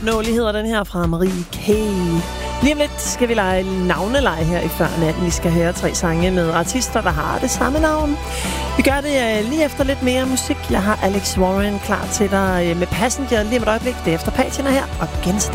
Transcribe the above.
Uopnåelig hedder den her fra Marie K. Lige om lidt skal vi lege navneleje her i Før Natten. Vi skal høre 3 sange med artister, der har det samme navn. Vi gør det lige efter lidt mere musik. Jeg har Alex Warren klar til dig med Passenger lige om et øjeblik. Det er efter Patina her og genstart.